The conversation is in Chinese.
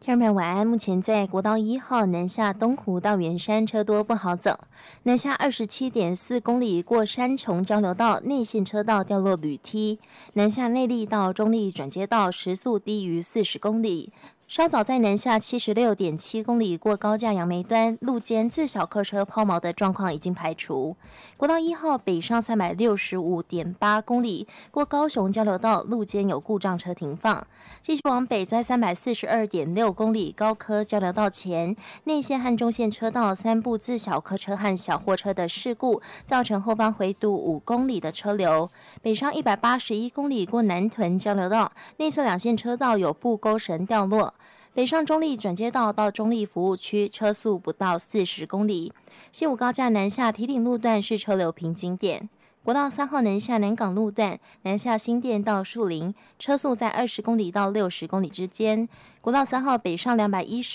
听众朋友晚安。目前在国道1号南下东湖到圆山车多不好走，南下27.4公里过山重交流道内线车道掉落铝梯，南下内坜到中坜转接道时速低于40公里。稍早在南下76.7公里过高架杨梅端路肩自小客车抛锚的状况已经排除。国道1号北上365.8公里过高雄交流道路肩有故障车停放，继续往北在342.6公里高科交流道前内线和中线车道3部自小客车和小货车的事故，造成后方回堵5公里的车流。北上181公里过南屯交流道内侧2线车道有布钩绳掉落。北上中坜转接道到中坜服务区车速不到40公里。西武高架南下堤顶路段是车流瓶颈点。国道3号南下南港路段南下新店到树林，车速在20公里到60公里之间。国道3号北上210